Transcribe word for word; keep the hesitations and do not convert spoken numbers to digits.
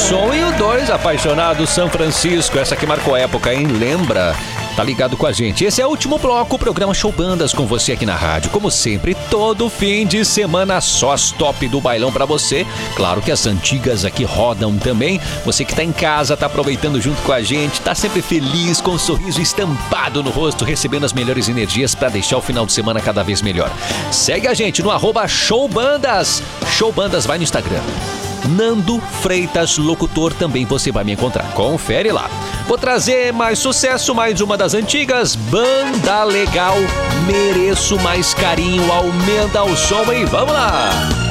som e o dois apaixonados São Francisco. Essa que marcou a época, hein? Lembra? Tá ligado com a gente. Esse é o último bloco, o programa Show Bandas com você aqui na rádio. Como sempre, todo fim de semana, só as top do bailão pra você. Claro que as antigas aqui rodam também. Você que tá em casa, tá aproveitando junto com a gente, tá sempre feliz, com um sorriso estampado no rosto, recebendo as melhores energias pra deixar o final de semana cada vez melhor. Segue a gente no arroba Showbandas. Showbandas, vai no Instagram. Nando Freitas, locutor, também você vai me encontrar. Confere lá. Vou trazer mais sucesso, mais uma das antigas. Banda legal, mereço mais carinho, aumenta o som e vamos lá!